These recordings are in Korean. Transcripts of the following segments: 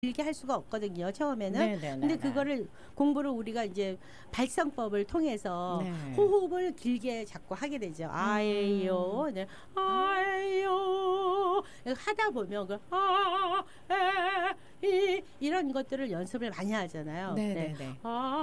길게 할 수가 없거든요. 처음에는. 네네네네. 근데 그거를 공부를 우리가 이제 발성법을 통해서 네. 호흡을 길게 자꾸 하게 되죠. 아에요, 네. 아에요 하다 보면 이런 것들을 연습을 많이 하잖아요. 네네네. 네.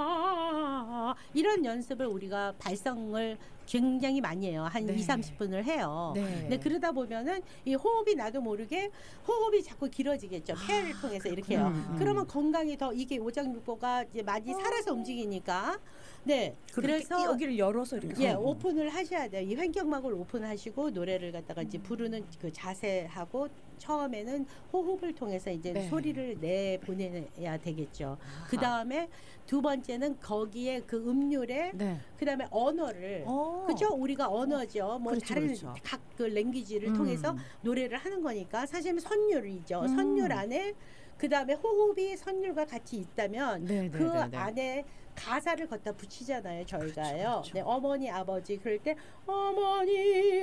이런 연습을 우리가 발성을 굉장히 많이 해요. 한 네. 2, 30분을 해요. 네. 근데 그러다 보면은 이 호흡이 나도 모르게 호흡이 자꾸 길어지겠죠. 폐를 통해서 이렇게 해요. 그러면 건강이 더 이게 오장육부가 이제 많이 살아서 움직이니까. 네. 그래서 여기를 열어서 이렇게. 예, 오픈을 하셔야 돼요. 이 횡격막을 오픈하시고 노래를 갖다가 이제 부르는 그 자세하고 처음에는 호흡을 통해서 이제 네. 소리를 내보내야 되겠죠. 그 다음에 두 번째는 거기에 그 음률에 네. 그 다음에 언어를 그죠? 우리가 언어죠. 뭐 그렇죠, 다른 그렇죠. 각 그 랭귀지를 통해서 노래를 하는 거니까 사실은 선율이죠. 선율 안에 그 다음에 호흡이 선율과 같이 있다면 네, 그 네, 네, 네. 안에 가사를 걷다 붙이잖아요. 저희가요. 그렇죠. 네, 어머니 아버지 그럴 때 어머니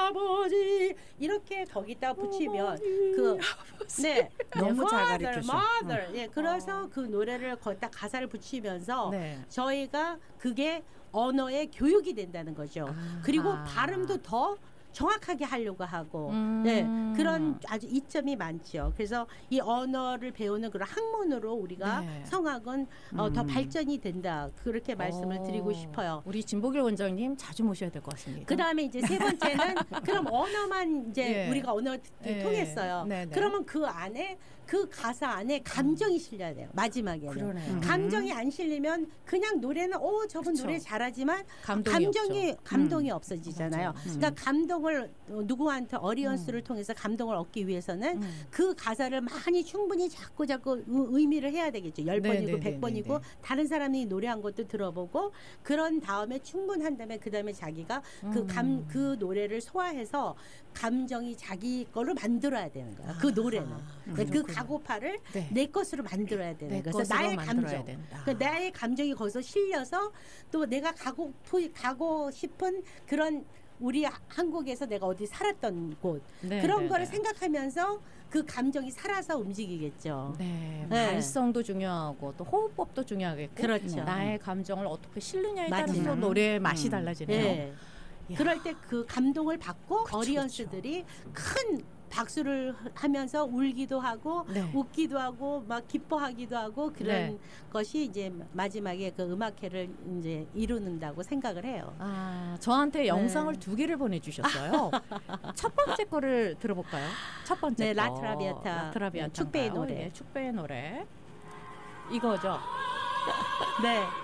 아버지 이렇게 거기다 붙이면 그 네, 너무 잘 father, 가르쳐줘. mother. 예, 그래서 그 노래를 걷다 가사를 붙이면서 네. 저희가 그게 언어의 교육이 된다는 거죠. 그리고 발음도 더 정확하게 하려고 하고 네, 그런 아주 이점이 많죠. 그래서 이 언어를 배우는 그런 학문으로 우리가 네. 성악은 더 발전이 된다. 그렇게 말씀을 드리고 싶어요. 우리 진보길 원장님 자주 모셔야 될 것 같습니다. 그 다음에 이제 세 번째는 그럼 언어만 이제 예. 우리가 언어를 예. 통했어요. 네네. 그러면 그 안에 그 가사 안에 감정이 실려야 돼요. 마지막에는. 그러네요. 감정이 안 실리면 그냥 노래는 저분 그쵸. 노래 잘하지만 감동이 감동이 없어지잖아요. 맞아요. 그러니까 감동을 누구한테 어리언스를 통해서 감동을 얻기 위해서는 그 가사를 많이 충분히 자꾸 의미를 해야 되겠죠. 10번이고 네네네네네. 100번이고 다른 사람이 노래한 것도 들어보고 그런 다음에 충분한 다음에 그 다음에 자기가 그 노래를 소화해서 감정이 자기 거로 만들어야 되는 거야. 그 노래는. 그 가고파를 네. 내 것으로 만들어야 되는 내 거예요. 그래서 것으로 나의 만들어야 감정. 된다. 그러니까 나의 감정이 거기서 실려서 또 내가 가고 싶은 그런 우리 한국에서 내가 어디 살았던 곳 네, 그런 네, 거를 네. 생각하면서 그 감정이 살아서 움직이겠죠. 네, 네. 발성도 중요하고 또 호흡법도 중요하겠고 그렇죠. 나의 감정을 어떻게 실느냐에 맞아요. 따라서 노래의 맛이 달라지네요. 네. 이야. 그럴 때 그 감동을 받고 그쵸, 어리언스들이 큰 박수를 하면서 울기도 하고 네. 웃기도 하고 막 기뻐하기도 하고 그런 네. 것이 이제 마지막에 그 음악회를 이제 이루는다고 생각을 해요. 저한테 영상을 2개를 보내주셨어요. 첫 번째 거를 들어볼까요? 첫 번째 네, 거. 라트라비아타. 라트라비아타. 축배의 노래. 축배의 노래. 이거죠. 네.